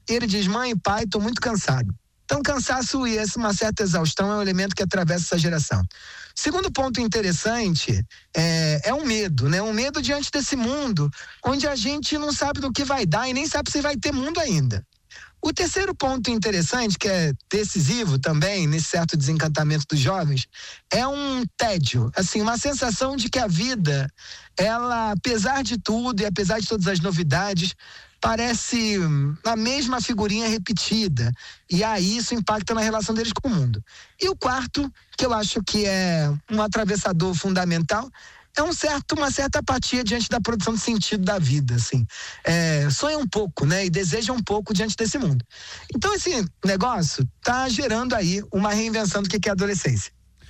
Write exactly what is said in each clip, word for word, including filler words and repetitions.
e ele diz: mãe e pai, estou muito cansado. Então, cansaço e essa, uma certa exaustão é um elemento que atravessa essa geração. Segundo ponto interessante é, é um medo, né? Um medo diante desse mundo, onde a gente não sabe do que vai dar e nem sabe se vai ter mundo ainda. O terceiro ponto interessante, que é decisivo também, nesse certo desencantamento dos jovens, é um tédio, assim, uma sensação de que a vida, ela, apesar de tudo e apesar de todas as novidades, parece a mesma figurinha repetida. E aí isso impacta na relação deles com o mundo. E o quarto, que eu acho que é um atravessador fundamental, é um certo, uma certa apatia diante da produção de sentido da vida, assim. É, sonha um pouco, né? E deseja um pouco diante desse mundo. Então, esse negócio tá gerando aí uma reinvenção do que é a adolescência.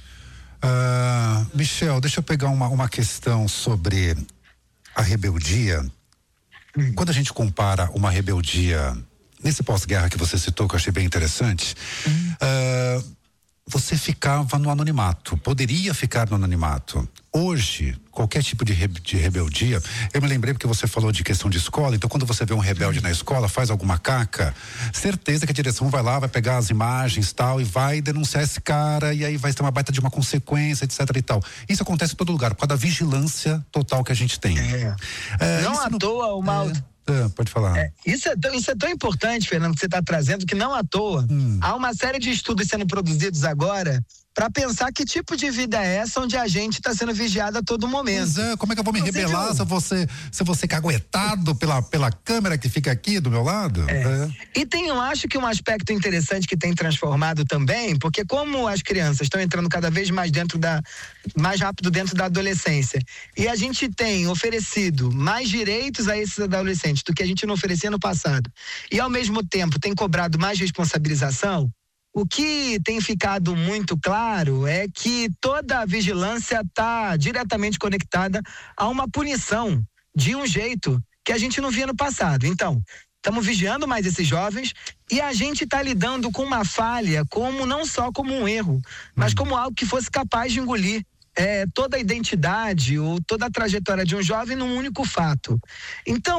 Uh, Michel, deixa eu pegar uma, uma questão sobre a rebeldia. Hum. Quando a gente compara uma rebeldia nesse pós-guerra que você citou, que eu achei bem interessante, hum. uh, você ficava no anonimato, poderia ficar no anonimato. Hoje, qualquer tipo de, re, de rebeldia, eu me lembrei porque você falou de questão de escola, então quando você vê um rebelde na escola, faz alguma caca, certeza que a direção vai lá, vai pegar as imagens tal, e vai denunciar esse cara, e aí vai ter uma baita de uma consequência, etc e tal. Isso acontece em todo lugar, por causa da vigilância total que a gente tem. É. É, não à toa o mal... É. Ah, pode falar. É, isso, é tão, isso é tão importante, Fernando, que você está trazendo, que não à toa hum. há uma série de estudos sendo produzidos agora para pensar que tipo de vida é essa onde a gente está sendo vigiado a todo momento. Pois é, como é que eu vou me Não rebelar se eu vou ser, se eu vou ser caguetado pela, pela câmera que fica aqui do meu lado? É. É. E tem, eu acho que um aspecto interessante que tem transformado também, porque como as crianças estão entrando cada vez mais dentro da, mais rápido dentro da adolescência, e a gente tem oferecido mais direitos a esses adolescentes do que a gente não oferecia no passado, e ao mesmo tempo tem cobrado mais responsabilização, o que tem ficado muito claro é que toda a vigilância está diretamente conectada a uma punição de um jeito que a gente não via no passado. Então, estamos vigiando mais esses jovens e a gente está lidando com uma falha como não só como um erro, mas como algo que fosse capaz de engolir é, toda a identidade ou toda a trajetória de um jovem num único fato. Então,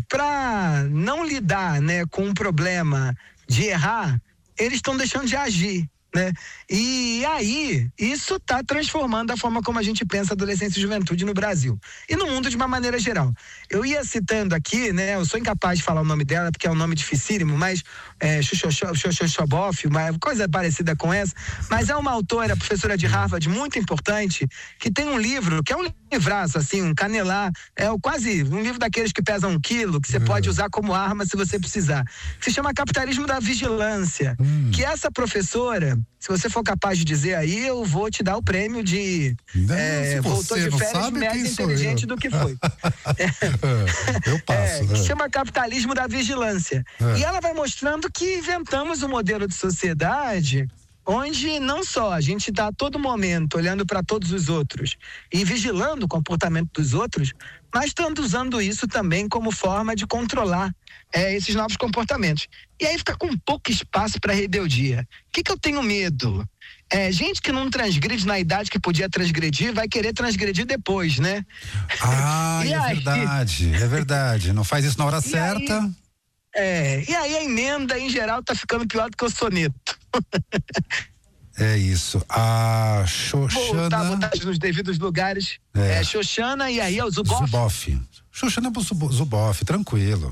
para não lidar, né, com um problema de errar, eles estão deixando de agir, né? E aí, isso está transformando a forma como a gente pensa adolescência e juventude no Brasil e no mundo de uma maneira geral. Eu ia citando aqui, né? Eu sou incapaz de falar o nome dela porque é um nome dificílimo, mas é, Shosholoff, uma coisa parecida com essa, mas é uma autora, professora de Harvard, muito importante, que tem um livro, que é um livraço, assim, um canelar, é quase um livro daqueles que pesam um quilo, que você hum. pode usar como arma se você precisar, que se chama Capitalismo da Vigilância, hum. que essa professora, se você for capaz de dizer aí, eu vou te dar o prêmio de não, é, voltou de férias mais inteligente do que foi. é, eu passo. É, que chama Capitalismo da Vigilância. É. E ela vai mostrando que inventamos um modelo de sociedade onde não só a gente está a todo momento olhando para todos os outros e vigilando o comportamento dos outros, mas estando usando isso também como forma de controlar é, esses novos comportamentos. E aí fica com pouco espaço para rebeldia. O que, que eu tenho medo? É, gente que não transgride na idade que podia transgredir, vai querer transgredir depois, né? Ah, é aí... verdade, é verdade. Não faz isso na hora e certa. Aí, é, e aí a emenda, em geral, tá ficando pior do que o soneto. É isso. A Xoxana... Botar, botar nos devidos lugares. É, é Xoxana e aí é o Zuboff. Zuboff. Xoxana Zuboff, tranquilo.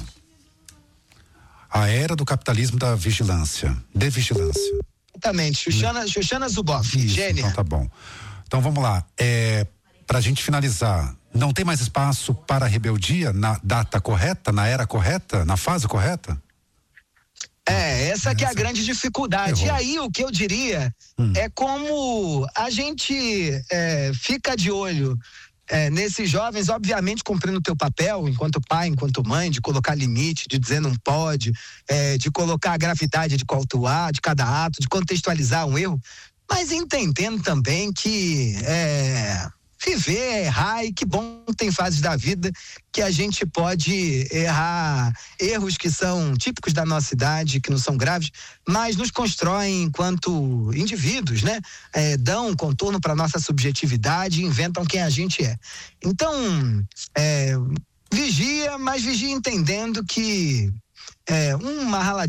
A era do capitalismo da vigilância. De vigilância. Exatamente. Xoxana, Xoxana Zuboff. Isso, gênia. Então tá bom. Então vamos lá. É, pra gente finalizar, não tem mais espaço para rebeldia na data correta, na era correta, na fase correta? É, essa essa que é a grande dificuldade. Errou. E aí o que eu diria hum. é como a gente é, fica de olho é, nesses jovens, obviamente cumprindo o teu papel enquanto pai, enquanto mãe, de colocar limite, de dizer não pode, é, de colocar a gravidade de qual tu há, de cada ato, de contextualizar um erro, mas entendendo também que é, viver é errar e que bom tem fases da vida que a gente pode errar erros que são típicos da nossa idade, que não são graves, mas nos constroem enquanto indivíduos, né? É, dão contorno para nossa subjetividade e inventam quem a gente é. Então, é, vigia, mas vigia entendendo que é, uma raladinha